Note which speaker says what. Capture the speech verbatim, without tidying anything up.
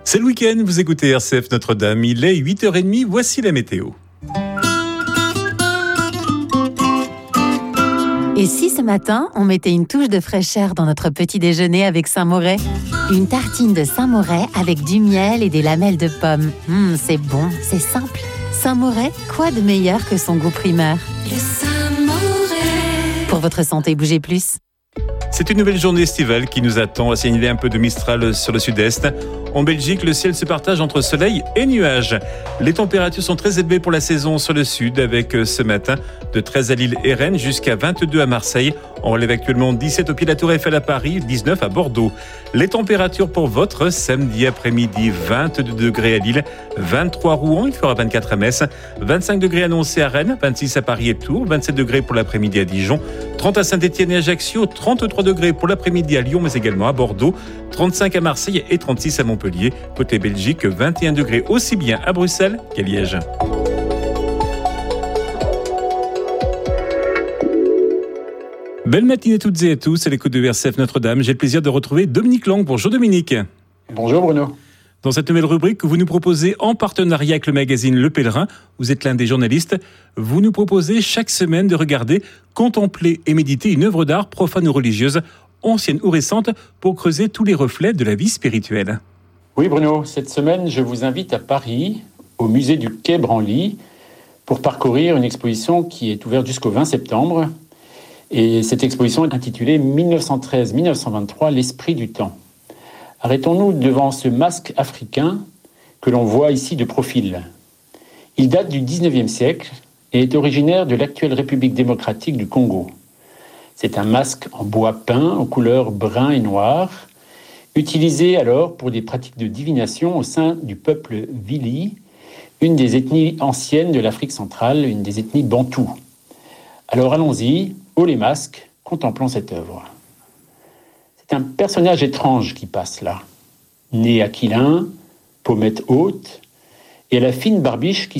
Speaker 1: C'est le week-end, vous écoutez R C F Notre-Dame, il est huit heures trente, voici la météo.
Speaker 2: Et si ce matin, on mettait une touche de fraîcheur dans notre petit déjeuner avec Saint-Moret ? Une tartine de Saint-Moret avec du miel et des lamelles de pommes. Mmh, c'est bon, c'est simple. Saint-Moret, quoi de meilleur que son goût primaire ?
Speaker 3: Le Saint-Moret.
Speaker 2: Pour votre santé, bougez plus.
Speaker 1: C'est une nouvelle journée estivale qui nous attend, assimilée un peu de Mistral sur le sud-est. En Belgique, le ciel se partage entre soleil et nuages. Les températures sont très élevées pour la saison sur le sud, avec ce matin de treize à Lille et Rennes jusqu'à vingt-deux à Marseille. On relève actuellement dix-sept au pied de la Tour Eiffel à Paris, dix-neuf à Bordeaux. Les températures pour votre samedi après-midi, vingt-deux degrés à Lille, vingt-trois à Rouen, il fera vingt-quatre à Metz, vingt-cinq degrés annoncés à Rennes, vingt-six à Paris et Tours, vingt-sept degrés pour l'après-midi à Dijon, trente à Saint-Étienne et Ajaccio, trente-trois degrés pour l'après-midi à Lyon, mais également à Bordeaux, trente-cinq à Marseille et trente-six à Montpellier. Côté Belgique, vingt et un degrés aussi bien à Bruxelles qu'à Liège. Belle matinée à toutes et à tous, à l'écoute de R C F Notre-Dame. J'ai le plaisir de retrouver Dominique Lang. Bonjour Dominique.
Speaker 4: Bonjour Bruno.
Speaker 1: Dans cette nouvelle rubrique que vous nous proposez en partenariat avec le magazine Le Pèlerin, vous êtes l'un des journalistes, vous nous proposez chaque semaine de regarder, contempler et méditer une œuvre d'art profane ou religieuse, ancienne ou récente, pour creuser tous les reflets de la vie spirituelle.
Speaker 4: Oui Bruno, cette semaine je vous invite à Paris, au musée du Quai Branly, pour parcourir une exposition qui est ouverte jusqu'au vingt septembre. Et cette exposition est intitulée dix-neuf cent treize à dix-neuf cent vingt-trois, l'esprit du temps. Arrêtons-nous devant ce masque africain que l'on voit ici de profil. Il date du dix-neuvième siècle et est originaire de l'actuelle République démocratique du Congo. C'est un masque en bois peint aux couleurs brun et noir, utilisé alors pour des pratiques de divination au sein du peuple Vili, une des ethnies anciennes de l'Afrique centrale, une des ethnies bantoues. Alors allons-y, haut les masques, contemplons cette œuvre. C'est un personnage étrange qui passe là. Nez aquilin, pommettes hautes, et à la fine barbiche qui